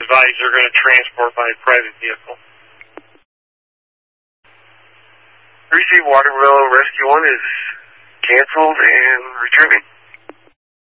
advise they're going to transport by private vehicle. Receive Waterville Rescue 1 is canceled and returning.